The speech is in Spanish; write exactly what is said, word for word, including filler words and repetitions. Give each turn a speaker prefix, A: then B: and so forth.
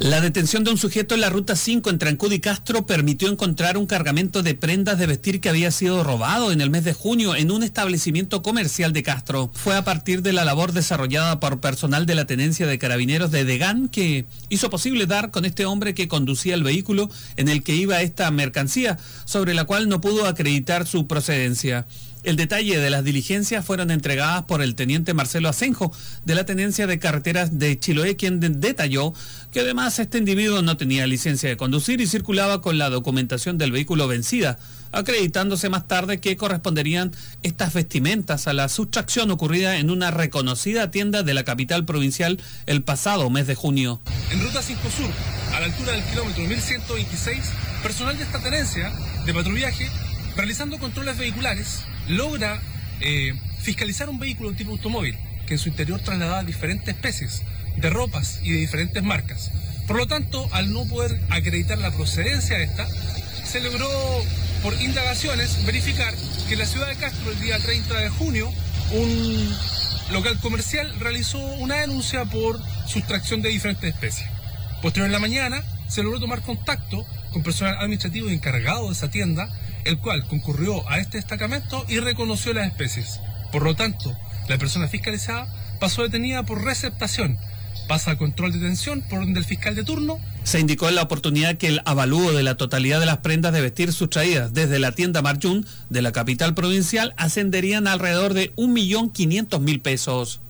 A: La detención de un sujeto en la Ruta cinco entre Ancud y Castro permitió encontrar un cargamento de prendas de vestir que había sido robado en el mes de junio en un establecimiento comercial de Castro. Fue a partir de la labor desarrollada por personal de la Tenencia de Carabineros de Degán que hizo posible dar con este hombre que conducía el vehículo en el que iba esta mercancía, sobre la cual no pudo acreditar su procedencia. El detalle de las diligencias fueron entregadas por el teniente Marcelo Asenjo de la Tenencia de Carreteras de Chiloé, quien de detalló que además este individuo no tenía licencia de conducir y circulaba con la documentación del vehículo vencida, acreditándose más tarde que corresponderían estas vestimentas a la sustracción ocurrida en una reconocida tienda de la capital provincial el pasado mes de junio.
B: En Ruta cinco Sur, a la altura del kilómetro mil ciento veintiséis, personal de esta tenencia de patrullaje, realizando controles vehiculares, logra eh, fiscalizar un vehículo tipo automóvil que en su interior trasladaba diferentes especies de ropas y de diferentes marcas. Por lo tanto, al no poder acreditar la procedencia de esta, se logró por indagaciones verificar que en la ciudad de Castro el día treinta de junio un local comercial realizó una denuncia por sustracción de diferentes especies. Posterior en la mañana se logró tomar contacto con personal administrativo encargado de esa tienda, el cual concurrió a este destacamento y reconoció las especies. Por lo tanto, la persona fiscalizada pasó detenida por receptación, pasa a control de detención por orden del fiscal de turno.
A: Se indicó en la oportunidad que el avalúo de la totalidad de las prendas de vestir sustraídas desde la tienda Marjún de la capital provincial ascenderían a alrededor de un millón quinientos mil pesos.